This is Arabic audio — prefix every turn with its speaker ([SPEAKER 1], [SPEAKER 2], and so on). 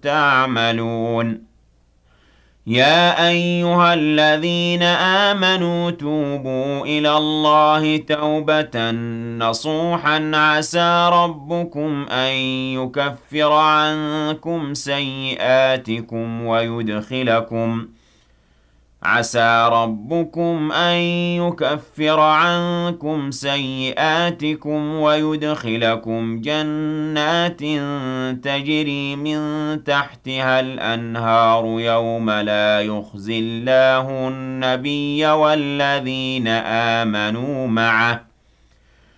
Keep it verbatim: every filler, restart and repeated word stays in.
[SPEAKER 1] تعملون يا أيها الذين آمنوا توبوا إلى الله توبة نصوحا عسى ربكم أن يكفر عنكم سيئاتكم ويدخلكم عسى ربكم أن يكفر عنكم سيئاتكم ويدخلكم جنات تجري من تحتها الأنهار يوم لا يخزي الله النبي والذين آمنوا معه